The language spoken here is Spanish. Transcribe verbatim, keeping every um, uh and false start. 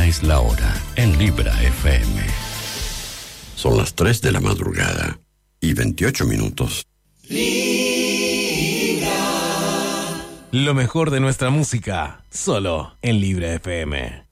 es la hora en Libra F M. Son las tres de la madrugada y veintiocho minutos. Libra. Lo mejor de nuestra música, solo en Libra F M.